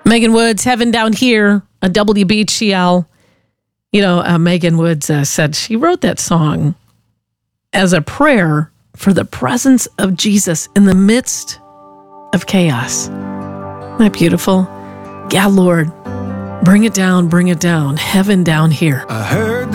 Megan Woods, Heaven Down Here, a WBCL. You know, Megan Woods said she wrote that song as a prayer for the presence of Jesus in the midst of chaos. Isn't that beautiful? Yeah, Lord, bring it down, heaven down here. I heard